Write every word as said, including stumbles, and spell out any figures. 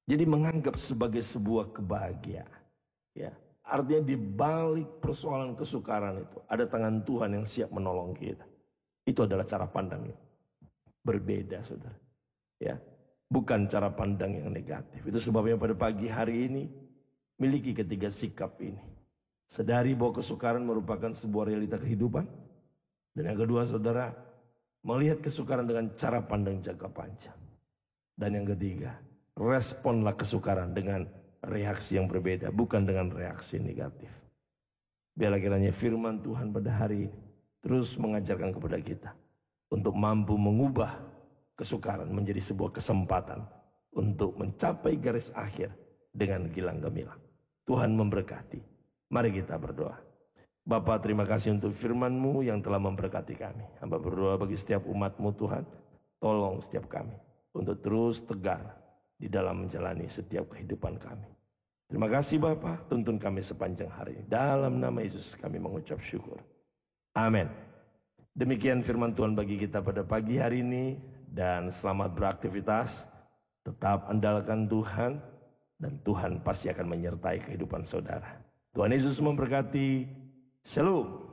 Jadi menganggap sebagai sebuah kebahagiaan. Ya, artinya di balik persoalan kesukaran itu ada tangan Tuhan yang siap menolong kita. Itu adalah cara pandang yang berbeda, saudara. Ya, bukan cara pandang yang negatif. Itu sebabnya pada pagi hari ini miliki ketiga sikap ini. Sadari bahwa kesukaran merupakan sebuah realita kehidupan. Dan yang kedua, saudara, melihat kesukaran dengan cara pandang jangka panjang. Dan yang ketiga, responlah kesukaran dengan reaksi yang berbeda, bukan dengan reaksi negatif. Biarlah kiranya firman Tuhan pada hari ini terus mengajarkan kepada kita untuk mampu mengubah kesukaran menjadi sebuah kesempatan untuk mencapai garis akhir dengan gilang gemilang. Tuhan memberkati. Mari kita berdoa. Bapa, terima kasih untuk firman-Mu yang telah memberkati kami. Hamba berdoa bagi setiap umat-Mu Tuhan, tolong setiap kami untuk terus tegar di dalam menjalani setiap kehidupan kami. Terima kasih Bapa, tuntun kami sepanjang hari. Dalam nama Yesus kami mengucap syukur. Amin. Demikian firman Tuhan bagi kita pada pagi hari ini. Dan selamat beraktivitas. Tetap andalkan Tuhan. Dan Tuhan pasti akan menyertai kehidupan saudara. Tuhan Yesus memberkati. Shalom.